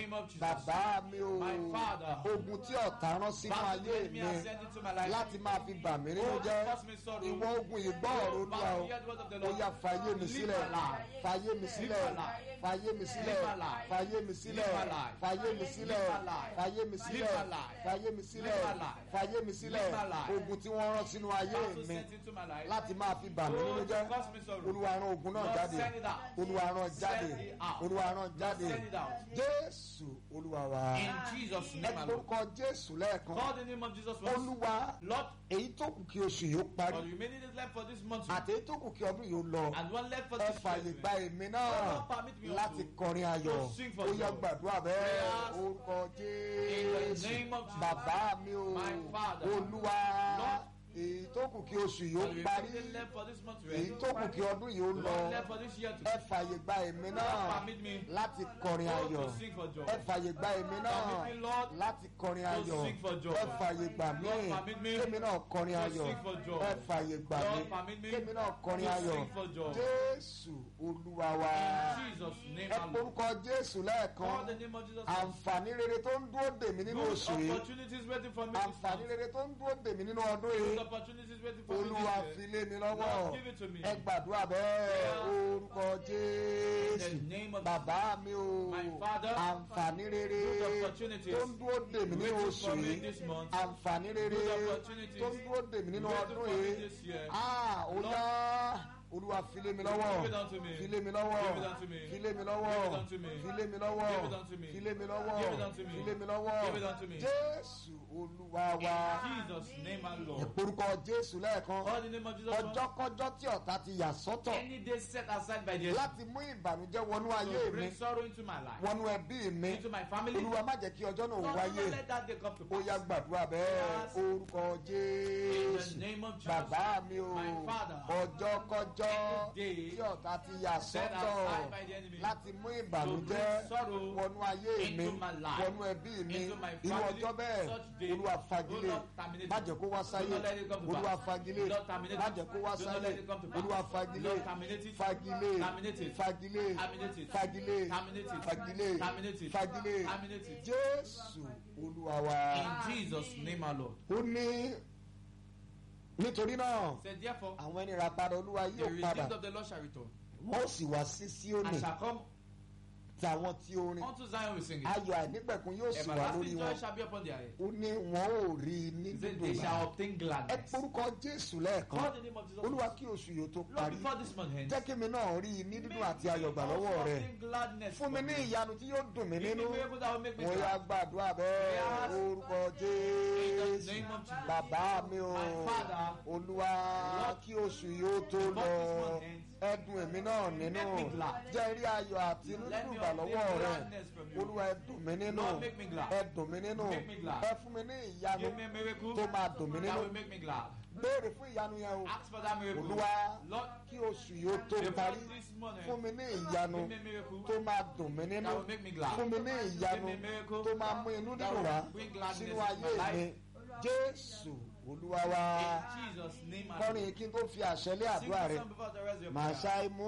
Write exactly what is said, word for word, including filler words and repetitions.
name of Jesus. Bàbá mi o. My Father. Ogun tí ọ̀tá rán sínú Battle ayé that me mi has sent into my life. láti máa fi bà mí nínú Oh, jẹ́. cause me sorrow. Ìwọ ogun ìgbọ́ ọ̀rọ̀ Olúwa o. Battle, hear the word of the Ó Lord. yá fàyè mi Live sílẹ̀. my life. Fàyè mi sílẹ̀. Live my life. Fàyè mi sílẹ̀. Live my life. Fàyè mi sílẹ̀. Live my life. Fàyè mi sílẹ̀. Live my life. Fàyè mi Live sílẹ̀. my life. Fàyè mi sílẹ̀. Live my life. Fàyè mi sílẹ̀. Live my life. Ogun tí wọ́n rán sínú ayé Battle mi sent into my life. láti máa fi bà mí Oh, nínú to jẹ́. cause me sorrow. Olúwa rán ogun náà Lord, jáde. send it out. Olúwa rán jáde. Send it out. Olúwa rán jáde. Send it out. Jésù Olúwa wa. In Jesus' Ẹ name, my Lord. lórúkọ Jésù lẹ́ẹ̀kan. Call the name of Jesus once. Olúwa Lord, èyí tó kù kí oṣù yóò for parí the remaining days left for this month, àti èyí tó kù kí ọdún yóò lọ. and one left for Ẹ this fàyè month. gba èmi náà Lord, permit me láti also kọrin ayọ̀. to sing for Ó yá joy. gbàdúrà bẹ́ẹ̀. Prayers Orúkọ in the Jésù. name of Jesus. Bàbá mi o. My Father. Olúwa Lord, èyí tó kù kí oṣù for yóò the parí. remaining left for this month, Èyí tó kù kí ọdún yóò one lọ. left for this year to Ẹ fàyè gba èmi náà Lord, permit me láti kọrin Lord, ayọ̀. to sing for joy. Ẹ fàyè gba èmi náà Permit me, Lord, láti kọrin to ayọ̀. sing for joy. Ẹ fàyè gbà mí Lord, permit me kémi náà kọrin to ayọ̀. sing for joy. Ẹ fàyè gbà mí Lord, permit me kémi náà kọrin to ayọ̀. sing for joy. Jésù Olúwa wa. In Jesus' name, Ẹ my Lord. porúkọ Jésù Call lẹ́ẹ̀kan. the name of Jesus. Àǹfààní rere tó ń dúró dè mí nínú Good oṣù yìí. opportunities waiting for me this Àǹfààní month. rere tó ń dúró dè mí nínú ọdún Good yìí. opportunities waiting for me Olúwa this fi year. lé mi lọ́wọ́. Lord, give it to me. Ẹ gbàdúrà bẹ́ẹ̀. Orúkọ In the Jésù. name of Bàbá mi o. My Father, Àǹfààní rere good opportunities tó ń dúró dè mí nínú waiting oṣù for me yìí. this month. Àǹfààní rere Good opportunities tó ń dúró dè mí nínú waiting ọdún for me yìí. this year. Ah, ó yá. Olúwa fi lé mi lọ́wọ́. Give it unto me. Fi lé mi lọ́wọ́. Give it unto me. Fi lé mi Give it lọ́wọ́. unto me. Fi lé mi lọ́wọ́. Give it unto me. Fi lé mi lọ́wọ́. Give it unto me. Fi lé mi lọ́wọ́. Give it unto me. Jésù Olúwa wa. In Jesus' name, my Lord. Orúkọ Jésù lẹ́ẹ̀kan. Call the name of Jesus. once. Ọjọ́kọ́jọ́ tí ọ̀tá ti yà sọ́tọ̀ Any day set aside by the enemy láti mú ìbànújẹ́ wọnú ayé to mi, bring sorrow into my life, wọnú ẹbí mi. into my family. Olúwa má jẹ́ kí ọjọ́ náà Lord, wáyé. don't let that day come to Ó yá pass. gbàdúrà bẹ́ẹ̀. Yes. Orúkọ In the Jésù. name of Jesus. Bàbá mi o. My Father. Ọjọ́kọ́jọ́ Any day tí ọ̀tá ti yà set sọ́tọ̀ aside by the enemy láti mú to ìbànújẹ́ bring sorrow wọnú ayé mi, into my life, wọnú ẹbí mi. into my Irú family, ọjọ́ bẹ́ẹ̀ such day, Olúwa do fagilé. not terminate Má it. jẹ́ kó wá Do sáyé. not let it come to Olúwa pass. fagilé. Do not terminate Má it. jẹ́ kó wá Do not sáyé. let it come to pass. Olúwa fagilé. Do not terminate it. Fagilé. Terminate it. Fagilé. Terminate it. Fagilé. Terminate it. Fagilé. Terminate it. Fagilé. Terminate it. Jésù Olúwa wa. In Jesus' name, our Lord. Ó ní nítorí náà Said therefore, àwọn ẹni rà padà Olúwa the yóò padà. redeemed of the Lord shall return, Wọ́n sì wá sí Síónì and shall come tàwọn tí orin. unto Zion with singing. Ayọ̀ àìnípẹ̀kun yóò sì wà lórí Everlasting joy wọn. shall be upon their head. Ó ní wọn ò rí i ní He said, dídùn they shall náà. obtain Ẹ gladness. porúkọ Jésù Call lẹ́ẹ̀kan. the name of Jesus. Olúwa kí oṣù yóò tó Lord, parí. before this month ends, Jẹ́ kí mi náà rí i ní dídùn àti ayọ̀ gbà also lọ́wọ́ rẹ̀. obtain gladness Fún mi from ní you. ìyanu tí yóò dùn mí Give me nínú. miracle that will make me Mo yá glad. gbàdúrà bẹ́ẹ̀. Yes. Orúkọ In the Jésù. name of Jesus. Bàbá mi o. My Father. Olúwa Lord, kí oṣù yóò tó before lọ. this month ends, Ẹdùn èmi náà nínú. make me glad. Jẹ́ rí ayọ̀ àti inú Let dídùn me gbà obtain lọ́wọ́ rẹ̀. gladness from you. Olúwa ẹ dùn mí nínú. Lord, make me glad. Ẹ dùn mí nínú. Make me glad. Ẹ fún mi ní ìyanu Give me a miracle tó máa dùn mí that nínú. will make me glad. Béèrè fún ìyanu yẹn o. Ask for that miracle. Olúwa Lord, kí oṣù yóò tó before parí. this morning, Fún mi ní ìyanu give me a miracle tó máa dùn mí nínú. that will make me glad. Fún mi ní ìyanu Give me a miracle tó máa mú inú that dídùn will wá bring gladness sínú into ayé my life. mi. Jésù Olúwa wa. In Jesus' name, I Kọrin kí n tó fi àṣẹ lé sing àdúrà the rẹ̀. song before the rest of your Màá prayer. ṣáì mú.